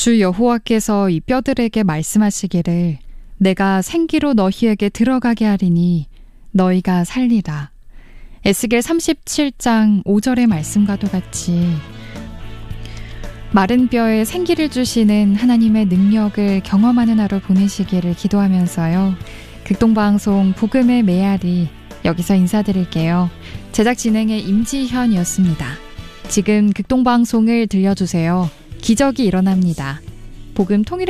주 여호와께서 이 뼈들에게 말씀하시기를 내가 생기로 너희에게 들어가게 하리니 너희가 살리라. 에스겔 37장 5절의 말씀과도 같이 마른 뼈에 생기를 주시는 하나님의 능력을 경험하는 하루 보내시기를 기도하면서요. 극동방송 복음의 메아리 여기서 인사드릴게요. 제작 진행의 임지현이었습니다. 지금 극동방송을 들려주세요. 기적이 일어납니다. 복음 통일